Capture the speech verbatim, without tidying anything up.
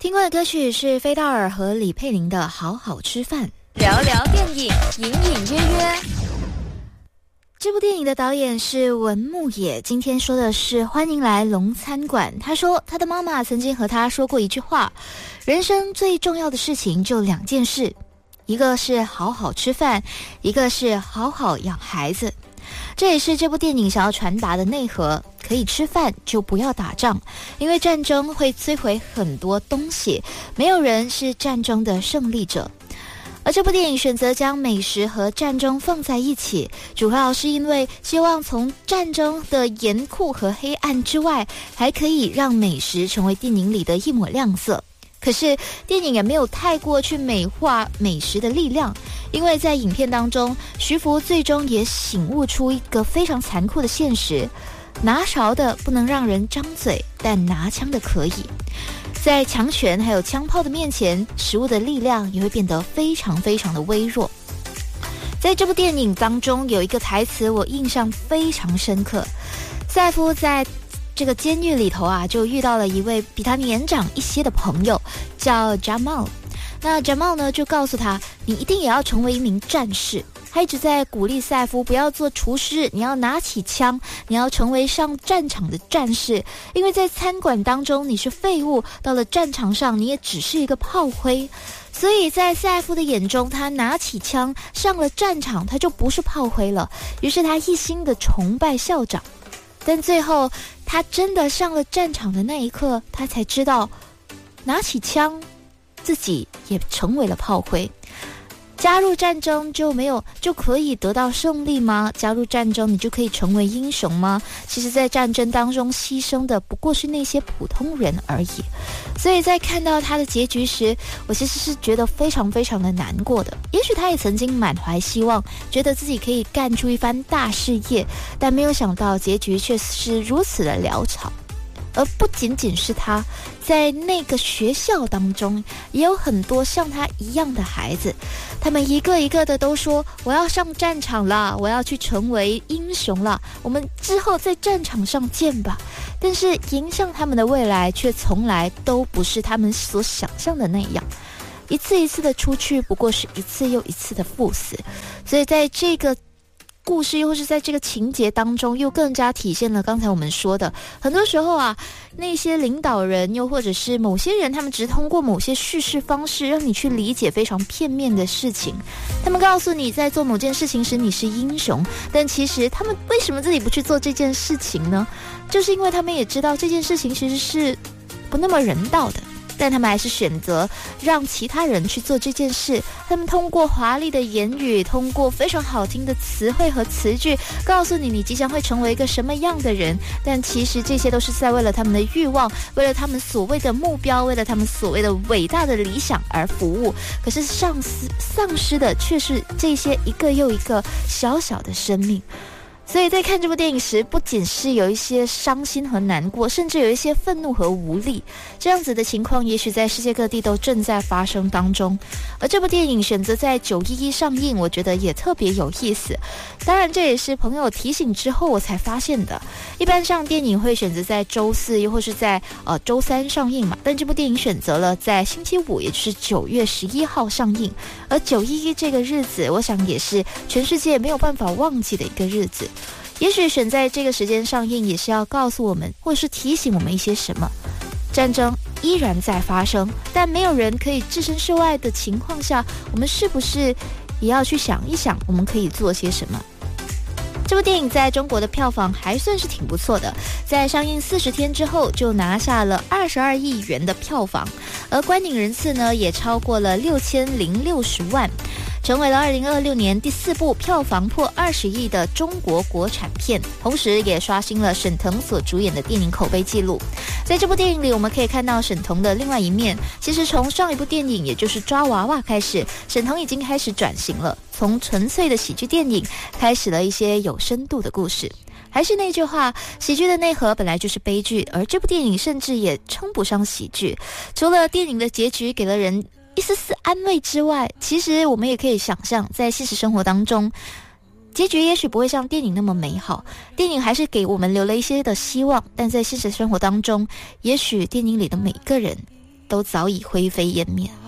听过的歌曲是菲道尔和李佩玲的《好好吃饭》。 聊聊电影，隐隐约约。 这部电影的导演是文牧野，今天说的是欢迎来龙餐馆。他说他的妈妈曾经和他说过一句话，人生最重要的事情就两件事，一个是好好吃饭，一个是好好养孩子。这也是这部电影想要传达的内核，可以吃饭就不要打仗，因为战争会摧毁很多东西，没有人是战争的胜利者。而这部电影选择将美食和战争放在一起，主要是因为希望从战争的严酷和黑暗之外，还可以让美食成为电影里的一抹亮色。可是电影也没有太过去美化美食的力量，因为在影片当中，徐福最终也醒悟出一个非常残酷的现实，拿勺的不能让人张嘴，但拿枪的可以。在强权还有枪炮的面前，食物的力量也会变得非常非常的微弱。在这部电影当中有一个台词我印象非常深刻，赛夫在这个监狱里头啊，就遇到了一位比他年长一些的朋友，叫 Jamal。 那 Jamal 呢就告诉他，你一定也要成为一名战士。他一直在鼓励赛夫不要做厨师，你要拿起枪，你要成为上战场的战士，因为在餐馆当中你是废物，到了战场上你也只是一个炮灰。所以在赛夫的眼中，他拿起枪上了战场，他就不是炮灰了，于是他一心的崇拜校长。但最后他真的上了战场的那一刻，他才知道拿起枪自己也成为了炮灰。加入战争就没有就可以得到胜利吗？加入战争你就可以成为英雄吗？其实在战争当中牺牲的不过是那些普通人而已。所以在看到他的结局时，我其实是觉得非常非常的难过的。也许他也曾经满怀希望，觉得自己可以干出一番大事业，但没有想到结局却是如此的潦草。而不仅仅是他，在那个学校当中也有很多像他一样的孩子，他们一个一个的都说，我要上战场了，我要去成为英雄了，我们之后在战场上见吧。但是迎向他们的未来却从来都不是他们所想象的那样，一次一次的出去，不过是一次又一次的赴死。所以在这个故事又是在这个情节当中，又更加体现了刚才我们说的，很多时候啊，那些领导人又或者是某些人，他们只是通过某些叙事方式让你去理解非常片面的事情。他们告诉你在做某件事情时你是英雄，但其实他们为什么自己不去做这件事情呢？就是因为他们也知道这件事情其实是不那么人道的，但他们还是选择让其他人去做这件事。他们通过华丽的言语，通过非常好听的词汇和词句，告诉你你即将会成为一个什么样的人，但其实这些都是在为了他们的欲望，为了他们所谓的目标，为了他们所谓的伟大的理想而服务。可是丧失丧失的却是这些一个又一个小小的生命。所以在看这部电影时，不仅是有一些伤心和难过，甚至有一些愤怒和无力。这样子的情况也许在世界各地都正在发生当中。而这部电影选择在九一一上映，我觉得也特别有意思。当然这也是朋友提醒之后我才发现的。一般上电影会选择在周四又或是在呃周三上映嘛，但这部电影选择了在星期五，也就是九月十一号上映。而九一一这个日子，我想也是全世界没有办法忘记的一个日子。也许选在这个时间上映，也是要告诉我们，或者是提醒我们一些什么。战争依然在发生，但没有人可以置身事外的情况下，我们是不是也要去想一想，我们可以做些什么？这部电影在中国的票房还算是挺不错的，在上映四十天之后就拿下了二十二亿元的票房，而观影人次呢也超过了六千零六十万。成为了二零二六年第四部票房破二十亿的中国国产片，同时也刷新了沈腾所主演的电影口碑纪录。在这部电影里，我们可以看到沈腾的另外一面。其实从上一部电影，也就是抓娃娃开始，沈腾已经开始转型了，从纯粹的喜剧电影开始了一些有深度的故事。还是那句话，喜剧的内核本来就是悲剧，而这部电影甚至也称不上喜剧。除了电影的结局给了人一丝丝安慰之外，其实我们也可以想象，在现实生活当中，结局也许不会像电影那么美好，电影还是给我们留了一些的希望，但在现实生活当中，也许电影里的每个人都早已灰飞烟灭。